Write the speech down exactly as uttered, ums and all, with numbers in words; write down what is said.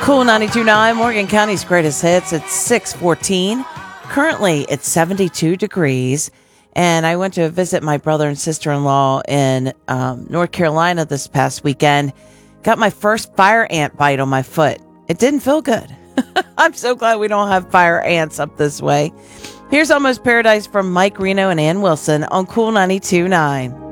Cool ninety-two point nine, Morgan County's greatest hits. It's six fourteen. Currently, it's seventy-two degrees. And I went to visit my brother and sister-in-law in um, North Carolina this past weekend. Got my first fire ant bite on my foot. It didn't feel good. I'm so glad we don't have fire ants up this way. Here's Almost Paradise from Mike Reno and Ann Wilson on Cool ninety-two point nine.